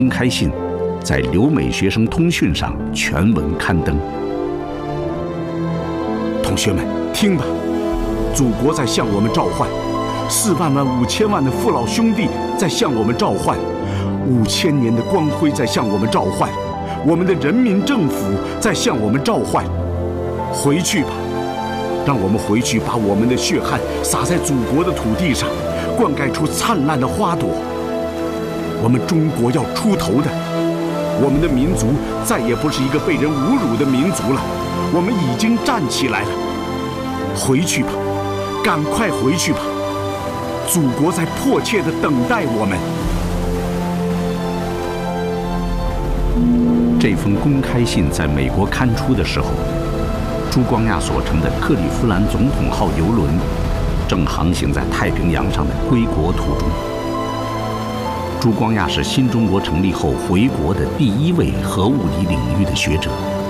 公开信在留美学生通讯上全文刊登。 同学们，听吧，祖国在向我们召唤，4万万5千万的父老兄弟在向我们召唤，5000年的光辉在向我们召唤，我们的人民政府在向我们召唤。回去吧，让我们回去，把我们的血汗洒在祖国的土地上，灌溉出灿烂的花朵。我们中国要出头的，我们的民族再也不是一个被人侮辱的民族了，我们已经站起来了。回去吧，赶快回去吧，祖国在迫切地等待我们。 这封公开信在美国刊出的时候，朱光亚所乘的克利夫兰总统号邮轮正航行在太平洋上的归国途中。朱光亚是新中国成立后回国的第1位核物理领域的学者。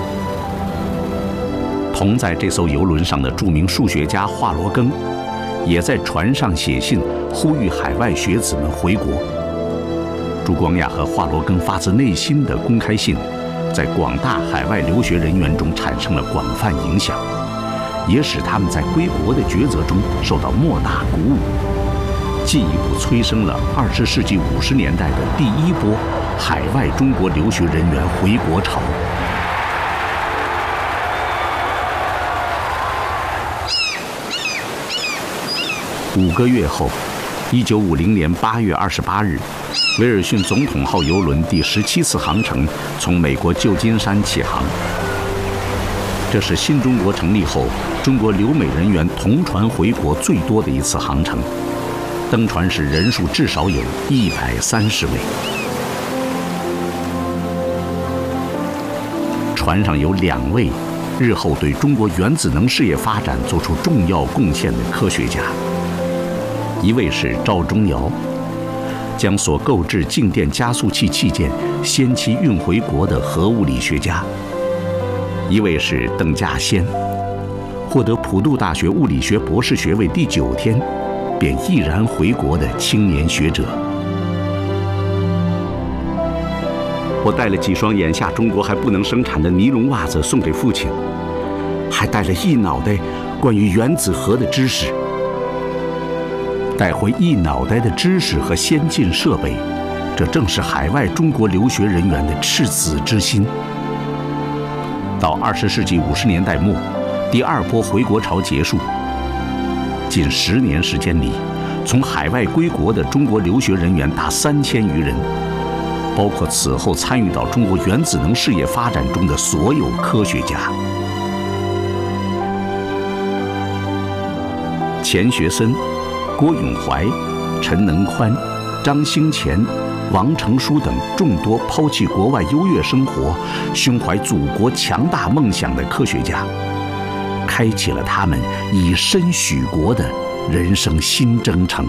同在这艘邮轮上的著名数学家华罗庚，也在船上写信呼吁海外学子们回国。朱光亚和华罗庚发自内心的公开信，在广大海外留学人员中产生了广泛影响，也使他们在归国的抉择中受到莫大鼓舞，进一步催生了20世纪50年代的第1波海外中国留学人员回国潮。5个月后，1950年8月28日，威尔逊总统号邮轮第17次航程从美国旧金山起航。这是新中国成立后中国留美人员同船回国最多的一次航程，登船时人数至少有130位。船上有2位日后对中国原子能事业发展做出重要贡献的科学家。一位是赵忠尧，将所购置静电加速器器件先期运回国的核物理学家；一位是邓稼先，获得普渡大学物理学博士学位第9天便毅然回国的青年学者。我带了几双眼下中国还不能生产的尼龙袜子送给父亲，还带了一脑袋关于原子核的知识。带回一脑袋的知识和先进设备，这正是海外中国留学人员的赤子之心。到20世纪50年代末，第2波回国潮结束，近10年时间里，从海外归国的中国留学人员达3000余人，包括此后参与到中国原子能事业发展中的所有科学家。钱学森、郭永怀、陈能宽、张兴乾、王成书等众多抛弃国外优越生活、胸怀祖国强大梦想的科学家，开启了他们以身许国的人生新征程。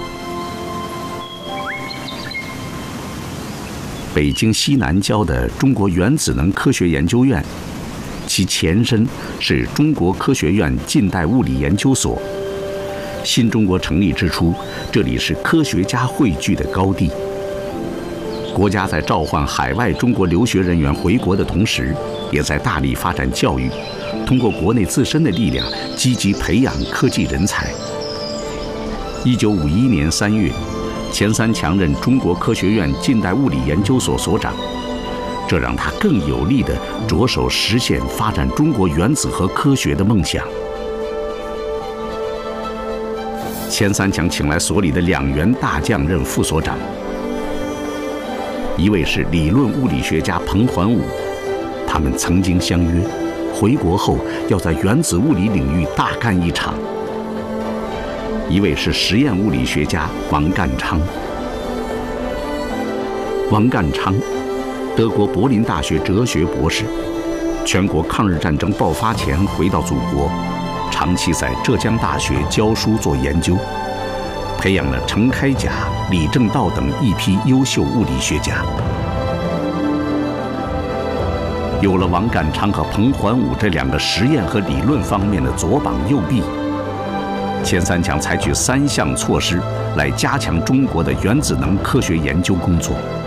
北京西南郊的中国原子能科学研究院，其前身是中国科学院近代物理研究所。新中国成立之初，这里是科学家汇聚的高地。国家在召唤海外中国留学人员回国的同时，也在大力发展教育，通过国内自身的力量，积极培养科技人才。1951年3月，钱三强任中国科学院近代物理研究所所长，这让他更有力地着手实现发展中国原子核科学的梦想。钱三强请来所里的2员大将任副所长，一位是理论物理学家彭桓武，他们曾经相约，回国后要在原子物理领域大干一场；一位是实验物理学家王淦昌。王淦昌，德国柏林大学哲学博士，全国抗日战争爆发前回到祖国，长期在浙江大学教书做研究，培养了程开甲、李政道等一批优秀物理学家。有了王淦昌和彭桓武这2个实验和理论方面的左膀右臂，钱三强采取3项措施来加强中国的原子能科学研究工作。